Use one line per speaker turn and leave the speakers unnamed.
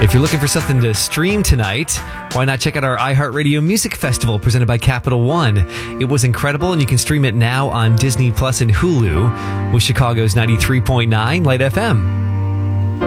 If you're looking for something to stream tonight, why not check out our iHeartRadio Music Festival presented by Capital One? It was incredible, and you can stream it now on Disney Plus and Hulu with Chicago's 93.9 Light FM.